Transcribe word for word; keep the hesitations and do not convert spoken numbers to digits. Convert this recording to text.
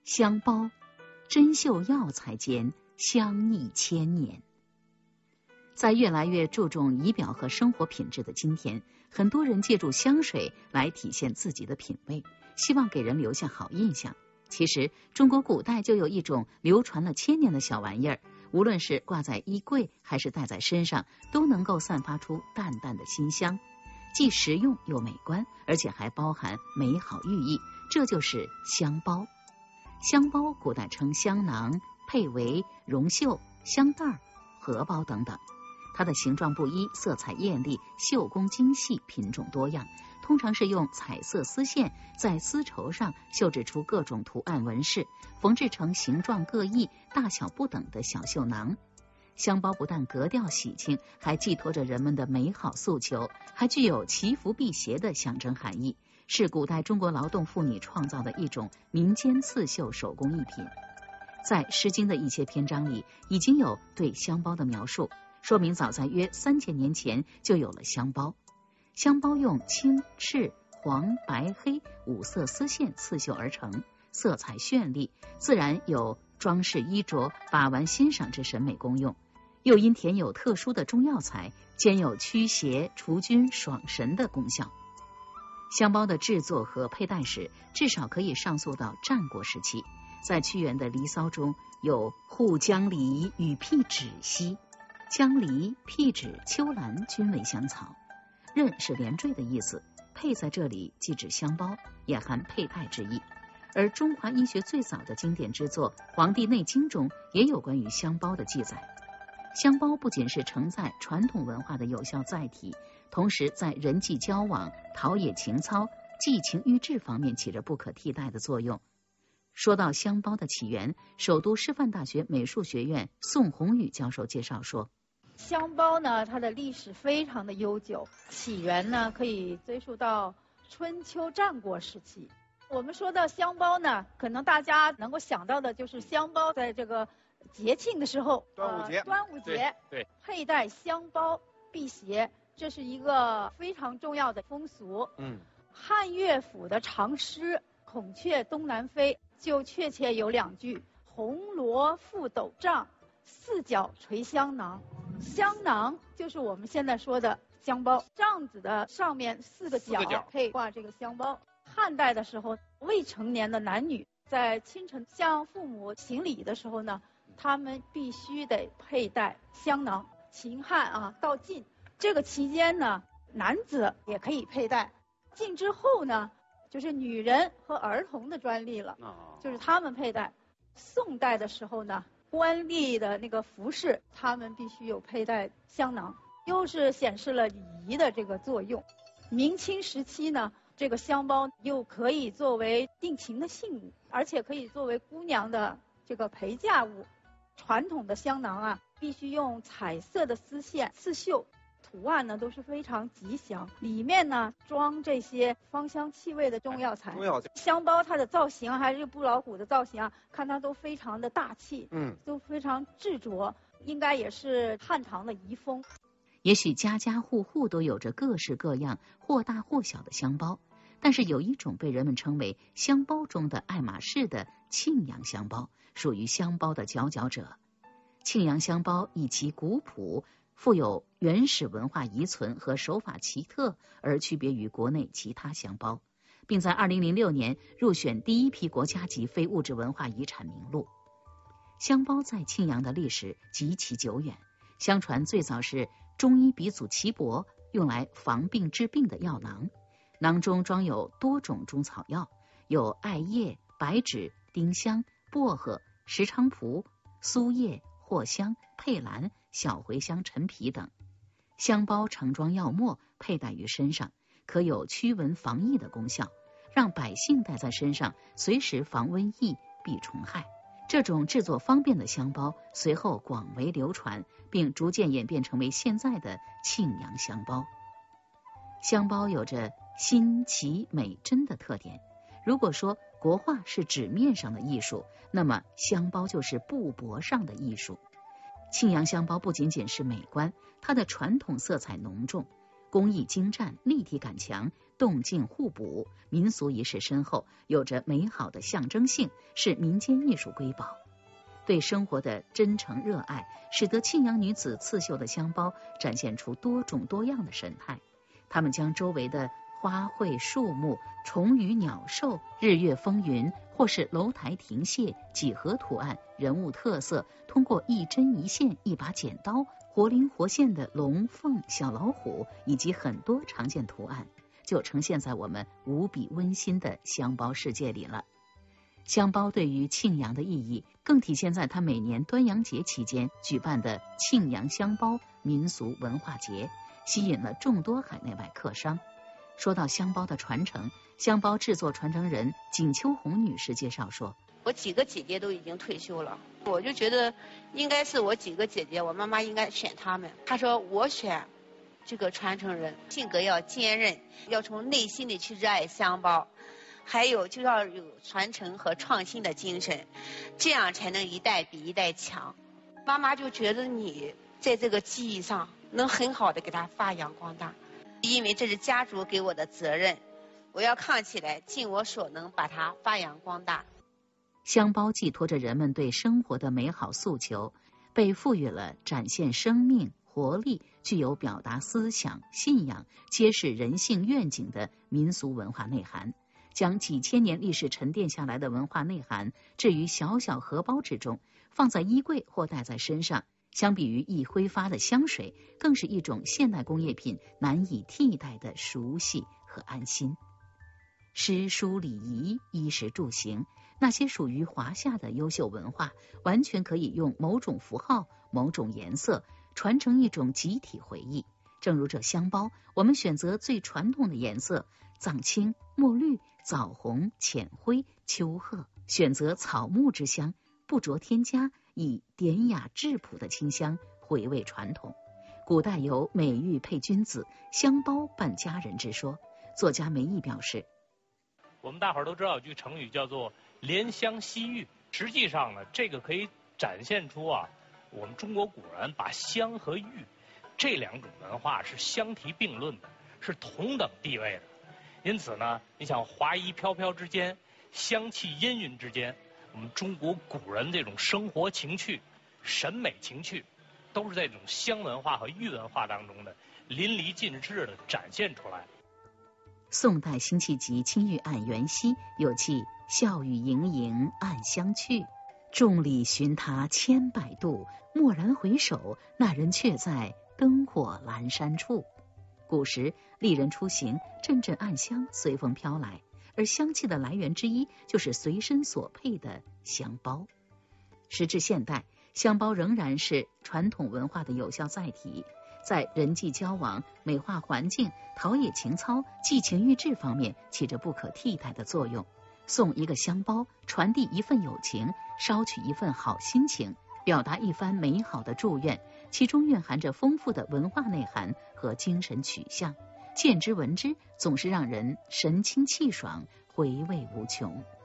香包，珍馐药材间，香溢千年。在越来越注重仪表和生活品质的今天，很多人借助香水来体现自己的品味，希望给人留下好印象。其实中国古代就有一种流传了千年的小玩意儿，无论是挂在衣柜还是戴在身上，都能够散发出淡淡的馨香，既实用又美观，而且还包含美好寓意，这就是香包。香包古代称香囊、佩围、绒袖、香袋、荷包等等，它的形状不一，色彩艳丽，绣工精细，品种多样，通常是用彩色丝线在丝绸上绣制出各种图案纹饰，缝制成形状各异、大小不等的小绣囊。香包不但格调喜庆，还寄托着人们的美好诉求，还具有祈福辟邪的象征含义，是古代中国劳动妇女创造的一种民间刺绣手工艺品。在《诗经》的一些篇章里，已经有对香包的描述，说明早在约三千年前就有了香包。香包用青、赤、黄、白、黑五色丝线刺绣而成，色彩绚丽，自然有装饰衣着、把玩欣赏之审美功用。又因填有特殊的中药材，兼有驱邪、除菌、爽神的功效。香包的制作和佩戴史至少可以上溯到战国时期，在屈原的《离骚》中有护姜梨与辟芷兮，姜梨、辟芷、秋兰均为香草，刃是连缀的意思，佩在这里既指香包，也含佩戴之意。而中华医学最早的经典之作《黄帝内经》中也有关于香包的记载。香包不仅是承载传统文化的有效载体，同时在人际交往、陶冶情操、寄情育志方面起着不可替代的作用。说到香包的起源，首都师范大学美术学院宋宏宇教授介绍说， 香包呢，它的历史非常的悠久，起源呢可以追溯到春秋战国时期。我们说到香包呢，可能大家能够想到的就是香包在这个节庆的时候， 端午节， 呃、端午节对，对佩戴香包辟邪，这是一个非常重要的风俗。 嗯， 汉乐府的长诗《孔雀东南飞》就确切有两句：红罗覆斗帐，四角垂香囊。香囊就是我们现在说的香包，帐子的上面四个角配挂这个香包。汉代的时候，未成年的男女在清晨向父母行礼的时候呢，他们必须得佩戴香囊。秦汉啊到晋这个期间呢，男子也可以佩戴。晋之后呢，就是女人和儿童的专利了，就是他们佩戴。宋代的时候呢，官吏的那个服饰，他们必须有佩戴香囊，又是显示了礼仪的这个作用。明清时期呢，这个香包又可以作为定情的信物，而且可以作为姑娘的这个陪嫁物。传统的香囊啊，必须用彩色的丝线刺绣，图案呢都是非常吉祥，里面呢装这些芳香气味的中药材。中药材香包它的造型还是不老虎的造型啊，看它都非常的大气，嗯，都非常执着，应该也是汉唐的遗风。 也许家家户户都有着各式各样或大或小的香包，但是有一种被人们称为香包中的爱马仕的庆阳香包，属于香包的佼佼者。庆阳香包以其古朴、富有原始文化遗存和手法奇特而区别于国内其他香包，并在二零零六年入选第一批国家级非物质文化遗产名录。香包在庆阳的历史极其久远，相传最早是中医鼻祖岐伯用来防病治病的药囊，囊中装有多种中草药，有艾叶、白芷、丁香、薄荷、石菖蒲、苏叶、藿香、佩兰、小茴香、陈皮等。香包盛装药末，佩戴于身上，可有驱蚊防疫的功效，让百姓戴在身上，随时防瘟疫、避虫害。这种制作方便的香包随后广为流传，并逐渐演变成为现在的庆阳香包。香包有着新奇美真的特点。如果说国画是纸面上的艺术，那么香包就是布帛上的艺术。庆阳香包不仅仅是美观，它的传统色彩浓重，工艺精湛，立体感强， 动静互补，民俗仪式深厚，有着美好的象征性，是民间艺术瑰宝。对生活的真诚热爱，使得庆阳女子刺绣的香包展现出多种多样的神态。她们将周围的花卉、树木、虫鱼、鸟兽、日月风云，或是楼台亭榭、几何图案、人物特色，通过一针一线、一把剪刀，活灵活现的龙凤、小老虎以及很多常见图案，就呈现在我们无比温馨的香包世界里了。香包对于庆阳的意义，更体现在它每年端阳节期间举办的庆阳香包民俗文化节，吸引了众多海内外客商。说到香包的传承，香包制作传承人景秋红女士介绍说， 我几个姐姐都已经退休了，我就觉得应该是我几个姐姐，我妈妈应该选她们。她说我选这个传承人，性格要坚韧，要从内心里去热爱香包，还有就要有传承和创新的精神，这样才能一代比一代强。妈妈就觉得你在这个技艺上能很好的给它发扬光大，因为这是家族给我的责任，我要扛起来，尽我所能把它发扬光大。 香包寄托着人们对生活的美好诉求，被赋予了展现生命活力、具有表达思想、信仰、揭示人性愿景的民俗文化内涵，将几千年历史沉淀下来的文化内涵置于小小荷包之中，放在衣柜或戴在身上，相比于易挥发的香水，更是一种现代工业品难以替代的熟悉和安心。诗书礼仪、衣食住行，那些属于华夏的优秀文化，完全可以用某种符号、某种颜色传承一种集体回忆。正如这香包，我们选择最传统的颜色，藏青、墨绿、枣红、浅灰、秋褐，选择草木之香，不着添加，以典雅质朴的清香回味传统。古代有美玉配君子，香包伴佳人之说。作家梅毅表示， 我们大伙儿都知道有句成语叫做怜香惜玉，实际上呢，这个可以展现出啊，我们中国古人把香和玉这两种文化是相提并论的，是同等地位的。因此呢，你想华衣飘飘之间，香气氤氲之间，我们中国古人这种生活情趣、审美情趣，都是在这种香文化和玉文化当中的淋漓尽致的展现出来。 宋代辛弃疾《青玉案·元夕》有记：笑语盈盈暗香去，众里寻他千百度，蓦然回首，那人却在灯火阑珊处。古时丽人出行，阵阵暗香随风飘来，而香气的来源之一就是随身所配的香包。时至现代，香包仍然是传统文化的有效载体，在人际交往、美化环境、陶冶情操、寄情育志方面起着不可替代的作用。送一个香包，传递一份友情，捎取一份好心情，表达一番美好的祝愿，其中蕴含着丰富的文化内涵和精神取向，见之闻之，总是让人神清气爽，回味无穷。